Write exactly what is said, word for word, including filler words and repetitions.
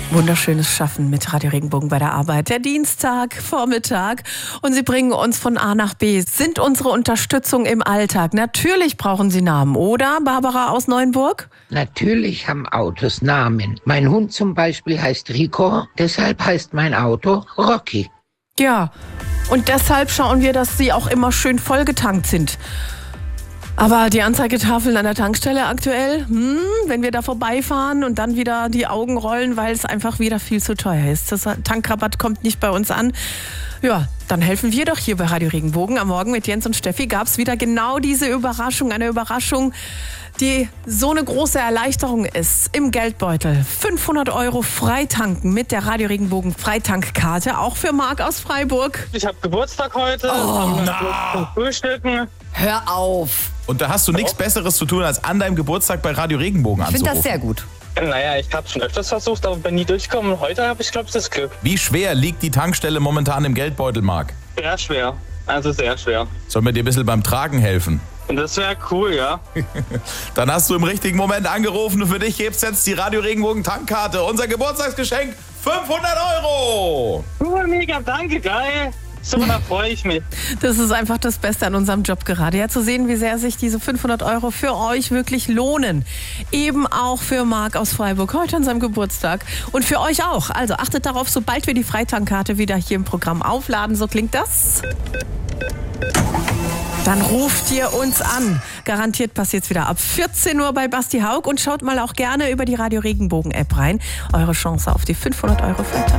Wunderschönes Schaffen mit Radio Regenbogen bei der Arbeit. Der Dienstag, Vormittag und Sie bringen uns von A nach B, sind unsere Unterstützung im Alltag. Natürlich brauchen Sie Namen, oder Barbara aus Neuenburg? Natürlich haben Autos Namen. Mein Hund zum Beispiel heißt Rico, deshalb heißt mein Auto Rocky. Ja, und deshalb schauen wir, dass Sie auch immer schön vollgetankt sind. Aber die Anzeigetafeln an der Tankstelle aktuell, hm, wenn wir da vorbeifahren und dann wieder die Augen rollen, weil es einfach wieder viel zu teuer ist. Das Tankrabatt kommt nicht bei uns an. Ja, dann helfen wir doch hier bei Radio Regenbogen. Am Morgen mit Jens und Steffi gab es wieder genau diese Überraschung. Eine Überraschung, die so eine große Erleichterung ist im Geldbeutel. fünfhundert Euro Freitanken mit der Radio Regenbogen Freitankkarte, auch für Marc aus Freiburg. Ich habe Geburtstag heute. Oh, zum Frühstücken. Hör auf! Und da hast du nichts Besseres zu tun, als an deinem Geburtstag bei Radio Regenbogen Ich finde anzurufen. das sehr gut. Naja, ich habe schon öfters versucht, aber bin nie durchgekommen. Und heute habe ich, glaube ich, das Glück. Wie schwer liegt die Tankstelle momentan im Geldbeutel, Marc? Sehr schwer. Also sehr schwer. Sollen wir dir ein bisschen beim Tragen helfen? Und das wäre cool, ja. Dann hast du im richtigen Moment angerufen und für dich gibt's jetzt die Radio Regenbogen Tankkarte. Unser Geburtstagsgeschenk, fünfhundert Euro! Cool, mega, danke, geil. So, da freue ich mich. Das ist einfach das Beste an unserem Job gerade. Ja, zu sehen, wie sehr sich diese fünfhundert Euro für euch wirklich lohnen. Eben auch für Marc aus Freiburg, heute an seinem Geburtstag. Und für euch auch. Also achtet darauf, sobald wir die Freitankkarte wieder hier im Programm aufladen, so klingt das. Dann ruft ihr uns an. Garantiert passiert's wieder ab vierzehn Uhr bei Basti Haug. Und schaut mal auch gerne über die Radio Regenbogen App rein. Eure Chance auf die fünfhundert Euro Freitank.